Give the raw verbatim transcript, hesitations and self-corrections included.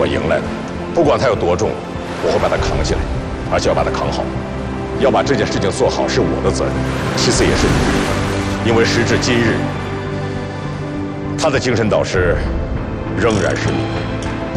我迎来的，不管它有多重，我会把它扛起来，而且要把它扛好。要把这件事情做好是我的责任，其次也是你的，因为时至今日，他的精神导师仍然是你。